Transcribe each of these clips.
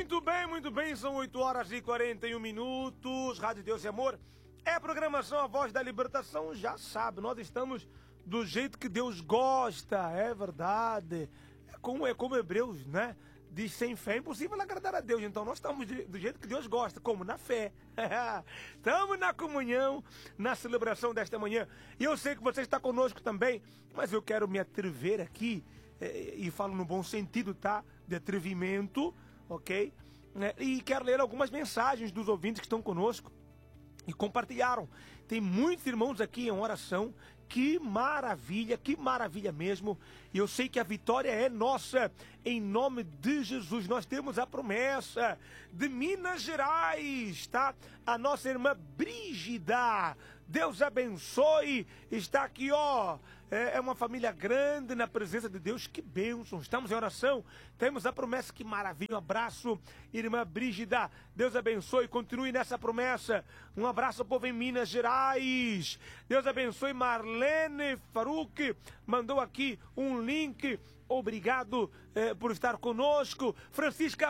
Muito bem, são 8 horas e 41 minutos. Rádio Deus e Amor é a programação A Voz da Libertação, já sabe, nós estamos do jeito que Deus gosta, é verdade. É como Hebreus, né? Diz, sem fé é impossível agradar a Deus. Então nós estamos do jeito que Deus gosta, como? Na fé. Estamos na comunhão, na celebração desta manhã. E eu sei que você está conosco também, mas eu quero me atrever aqui, e falo no bom sentido, tá? De atrevimento, ok? E quero ler algumas mensagens dos ouvintes que estão conosco e compartilharam. Tem muitos irmãos aqui em oração. Que maravilha mesmo. E eu sei que a vitória é nossa, em nome de Jesus. Nós temos a promessa de Minas Gerais, tá? A nossa irmã Brígida, Deus abençoe, está aqui, ó. É uma família grande na presença de Deus, que bênção. Estamos em oração, temos a promessa, que maravilha. Um abraço, irmã Brígida, Deus abençoe, continue nessa promessa. Um abraço ao povo em Minas Gerais. Deus abençoe. Marlene Faruque mandou aqui um link. Obrigado por estar conosco. Francisca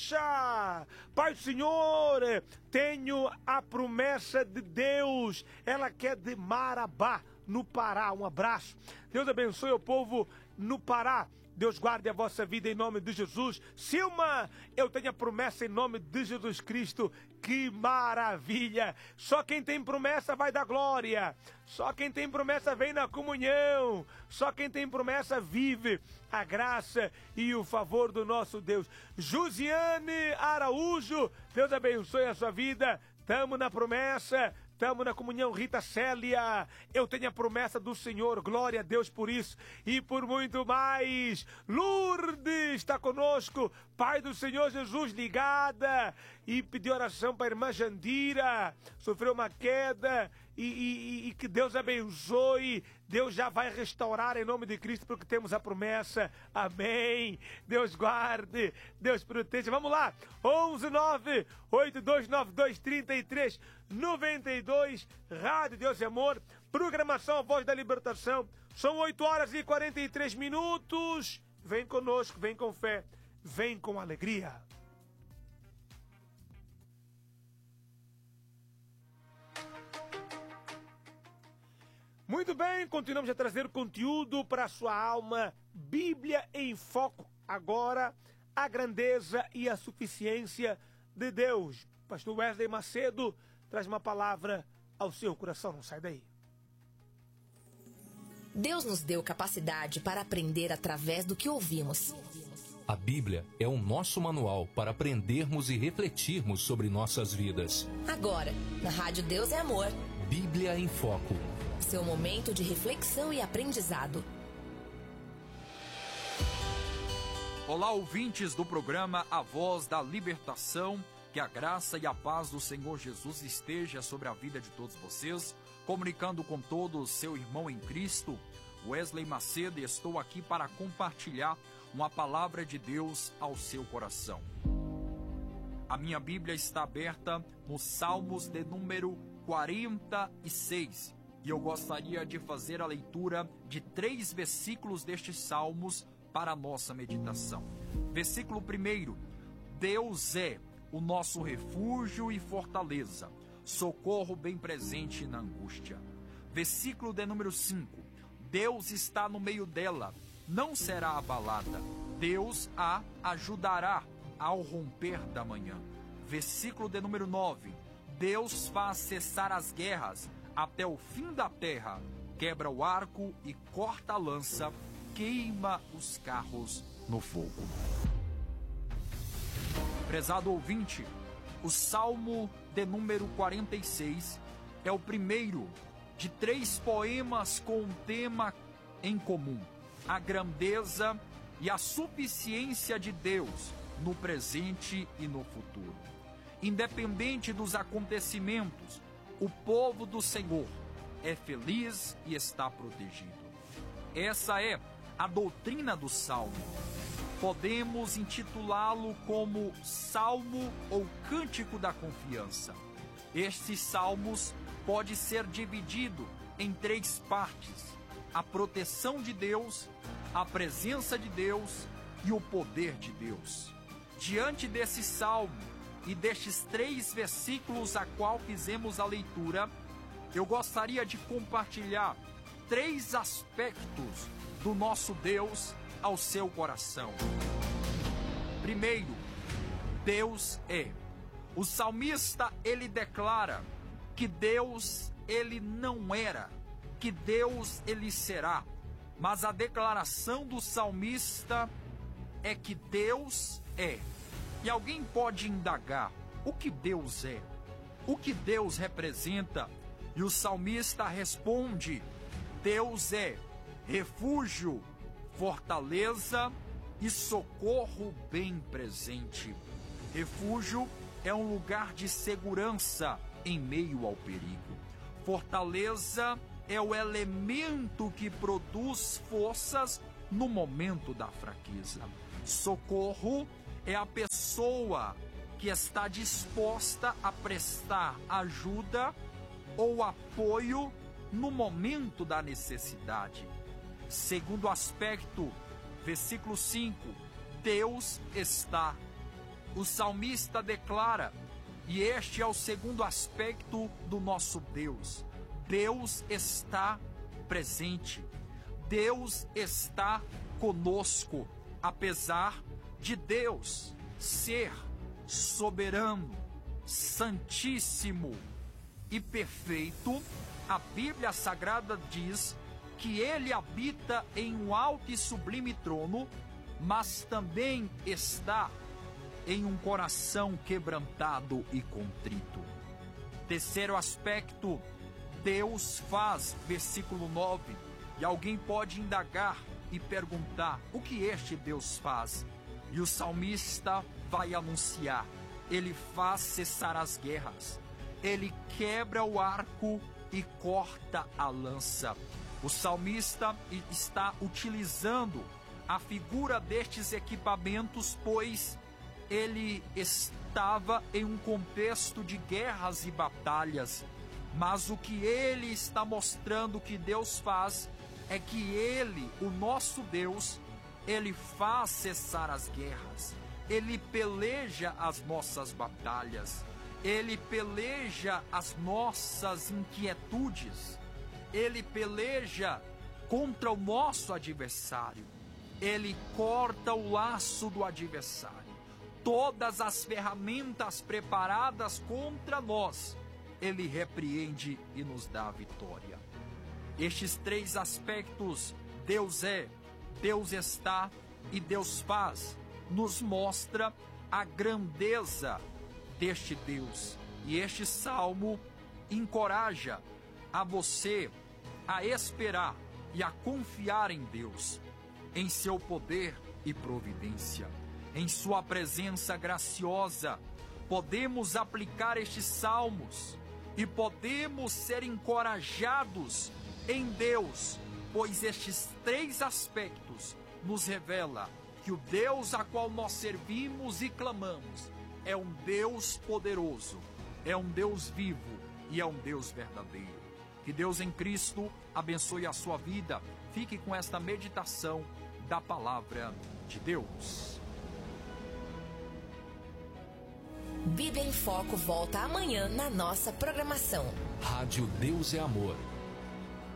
Rocha, Pai do Senhor, tenho a promessa de Deus. Ela que é de Marabá, no Pará. Um abraço. Deus abençoe o povo no Pará. Deus guarde a vossa vida em nome de Jesus. Silma, eu tenho a promessa em nome de Jesus Cristo. Que maravilha! Só quem tem promessa vai dar glória. Só quem tem promessa vem na comunhão. Só quem tem promessa vive a graça e o favor do nosso Deus. Josiane Araújo, Deus abençoe a sua vida. Tamo na promessa. Estamos na comunhão. Rita Célia, eu tenho a promessa do Senhor, glória a Deus por isso e por muito mais. Lourdes está conosco, Pai do Senhor Jesus, ligada, e pediu oração para a irmã Jandira, sofreu uma queda, e que Deus abençoe. Deus já vai restaurar em nome de Cristo, porque temos a promessa. Amém. Deus guarde, Deus proteja. Vamos lá, 11982923392, Rádio Deus e Amor, programação A Voz da Libertação. São 8 horas e 43 minutos. Vem conosco, vem com fé, vem com alegria. Muito bem, continuamos a trazer conteúdo para a sua alma. Bíblia em Foco. Agora, a grandeza e a suficiência de Deus. Pastor Wesley Macedo traz uma palavra ao seu coração. Não sai daí. Deus nos deu capacidade para aprender através do que ouvimos. A Bíblia é o nosso manual para aprendermos e refletirmos sobre nossas vidas. Agora, na Rádio Deus é Amor. Bíblia em Foco. Seu momento de reflexão e aprendizado. Olá, ouvintes do programa A Voz da Libertação. Que a graça e a paz do Senhor Jesus esteja sobre a vida de todos vocês. Comunicando com todos, seu irmão em Cristo, Wesley Macedo, e estou aqui para compartilhar uma palavra de Deus ao seu coração. A minha Bíblia está aberta no Salmos de número 46. E eu gostaria de fazer a leitura de 3 versículos destes salmos para a nossa meditação. Versículo 1: Deus é o nosso refúgio e fortaleza, socorro bem presente na angústia. Versículo de número 5: Deus está no meio dela, não será abalada. Deus a ajudará ao romper da manhã. Versículo de número 9: Deus faz cessar as guerras até o fim da terra, quebra o arco e corta a lança, queima os carros no fogo. Prezado ouvinte, o Salmo de número 46 é o primeiro de 3 poemas com um tema em comum: a grandeza e a suficiência de Deus no presente e no futuro. Independente dos acontecimentos, o povo do Senhor é feliz e está protegido. Essa é a doutrina do Salmo. Podemos intitulá-lo como Salmo ou Cântico da Confiança. Estes salmos pode ser dividido em 3 partes: a proteção de Deus, a presença de Deus e o poder de Deus. diante desse salmo e destes 3 versículos a qual fizemos a leitura, eu gostaria de compartilhar 3 aspectos do nosso Deus ao seu coração. Primeiro, Deus é. O salmista, ele declara que Deus, ele não era, que Deus, ele será. Mas a declaração do salmista é que Deus é. E alguém pode indagar, o que Deus é? O que Deus representa? E o salmista responde, Deus é refúgio, fortaleza e socorro bem presente. Refúgio é um lugar de segurança em meio ao perigo. Fortaleza é o elemento que produz forças no momento da fraqueza. Socorro é a pessoa que está disposta a prestar ajuda ou apoio no momento da necessidade. Segundo aspecto, versículo 5, Deus está. O salmista declara, e este é o segundo aspecto do nosso Deus. Deus está presente. Deus está conosco, apesar de Deus ser soberano, santíssimo e perfeito. A Bíblia Sagrada diz que ele habita em um alto e sublime trono, mas também está em um coração quebrantado e contrito. Terceiro aspecto, Deus faz, versículo 9, e alguém pode indagar e perguntar, o que este Deus faz? E o salmista vai anunciar, ele faz cessar as guerras, ele quebra o arco e corta a lança. O salmista está utilizando a figura destes equipamentos, pois ele estava em um contexto de guerras e batalhas. Mas o que ele está mostrando que Deus faz é que ele, o nosso Deus, ele faz cessar as guerras. Ele peleja as nossas batalhas. Ele peleja as nossas inquietudes. Ele peleja contra o nosso adversário. Ele corta o laço do adversário. Todas as ferramentas preparadas contra nós, ele repreende e nos dá a vitória. Estes 3 aspectos, Deus é, Deus está e Deus faz, nos mostra a grandeza deste Deus. E este salmo encoraja a você a esperar e a confiar em Deus, em seu poder e providência, em sua presença graciosa. Podemos aplicar estes salmos e podemos ser encorajados em Deus, pois estes 3 aspectos nos revela que o Deus a qual nós servimos e clamamos é um Deus poderoso, é um Deus vivo e é um Deus verdadeiro. Que Deus em Cristo abençoe a sua vida. Fique com esta meditação da palavra de Deus. Bíblia em Foco volta amanhã na nossa programação. Rádio Deus é Amor.